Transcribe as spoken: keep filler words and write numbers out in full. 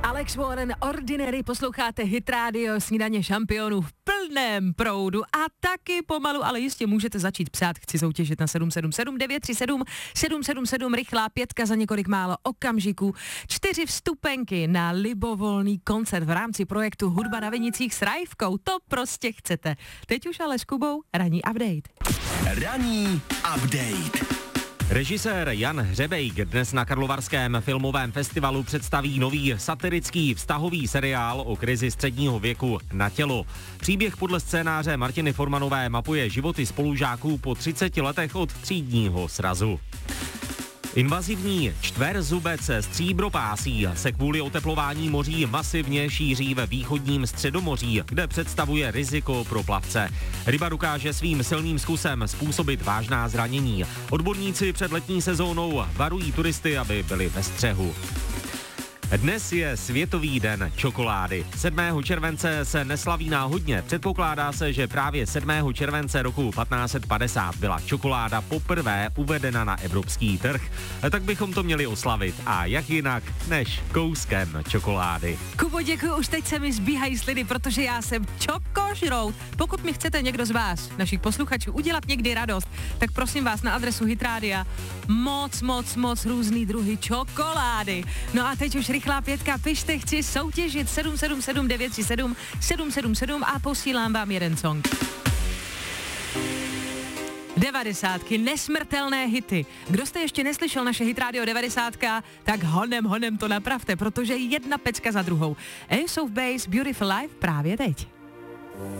Alex Warren, Ordinary, posloucháte Hit Radio, snídaně šampionů v plném proudu a taky pomalu, ale jistě můžete začít psát, chci soutěžit na sedm sedm sedm devět tři sedm sedm sedm sedm, rychlá pětka za několik málo okamžiků, čtyři vstupenky na libovolný koncert v rámci projektu Hudba na Vinicích s Rajvkou, to prostě chcete. Teď už ale s Kubou ranní update. Ranní update. Režisér Jan Hřebejk dnes na Karlovarském filmovém festivalu představí nový satirický vztahový seriál o krizi středního věku Na tělo. Příběh podle scénáře Martiny Formanové mapuje životy spolužáků po třiceti letech od třídního srazu. Invazivní čtverzubec stříbropásí se kvůli oteplování moří masivně šíří ve východním Středomoří, kde představuje riziko pro plavce. Ryba dokáže svým silným zkusem způsobit vážná zranění. Odborníci před letní sezónou varují turisty, aby byli ve střehu. Dnes je Světový den čokolády. sedmého července se neslaví náhodně. Předpokládá se, že právě sedmého července roku patnáct set padesát byla čokoláda poprvé uvedena na evropský trh. Tak bychom to měli oslavit. A jak jinak, než kouskem čokolády. Kubo, děkuji, už teď se mi zbíhají slidy, protože já jsem čokožrout. Pokud mi chcete někdo z vás, našich posluchačů, udělat někdy radost, tak prosím vás na adresu Hit Rádia moc, moc, moc různý druhy čokolády. No a teď už rychlá pětka, pište, chci soutěžit sedm sedm sedm devět tři sedm sedm sedm sedm a posílám vám jeden song. Devadesátky, nesmrtelné hity. Kdo jste ještě neslyšel naše Hit Radio devadesátka, tak honem, honem to napravte, protože jedna pecka za druhou. Ace of Base, Beautiful Life právě teď.